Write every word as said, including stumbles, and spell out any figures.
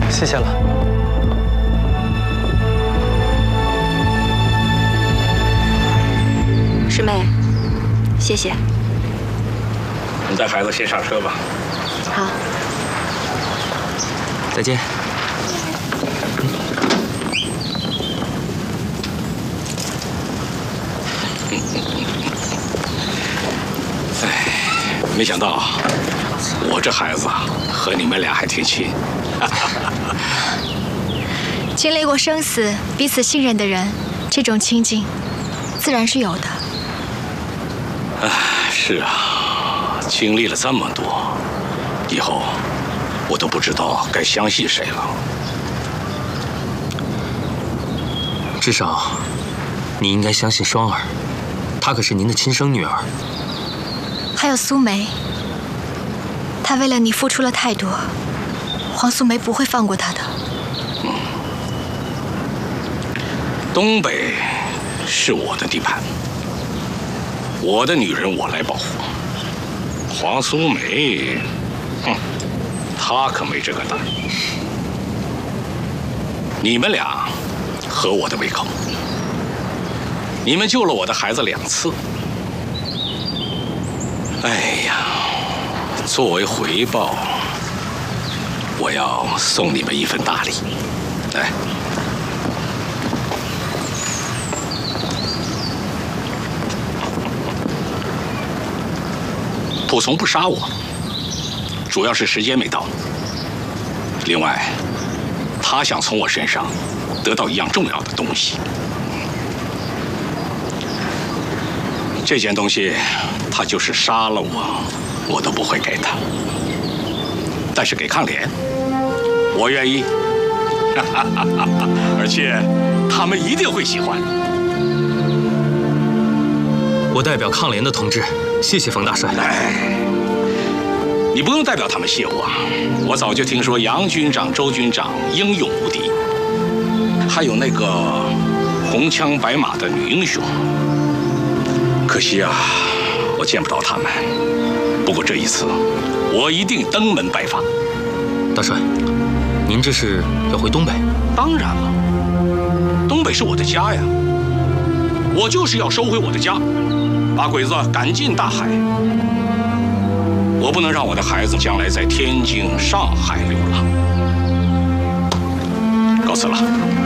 谢谢了。 师妹，谢谢。 你带孩子先上车吧。 好。 再见。 哎，没想到我这孩子和你们俩还挺亲。 经历过生死、彼此信任的人，这种亲近自然是有的。 哎，是啊，经历了这么多，以后我都不知道该相信谁了。 至少，你应该相信双儿，她可是您的亲生女儿。 还有苏梅，她为了你付出了太多，黄素梅不会放过她的。 嗯，东北是我的地盘，我的女人我来保护。黄苏梅，哼，她可没这个胆。你们俩合我的胃口，你们救了我的孩子两次。哎呀，作为回报，我要送你们一份大礼。来，蒲松不杀我，主要是时间没到。另外，他想从我身上得到一样重要的东西。这件东西，他就是杀了我，我都不会给他。但是给抗联，我愿意。而且，他们一定会喜欢。 我代表抗联的同志，谢谢冯大帅。 哎，你不用代表他们谢我，我早就听说杨军长、周军长英勇无敌，还有那个红枪白马的女英雄。可惜啊，我见不到他们。不过这一次，我一定登门拜访。 大帅，您这是要回东北？ 当然了，东北是我的家呀，我就是要收回我的家，把鬼子赶进大海。我不能让我的孩子将来在天津、上海流浪。告辞了。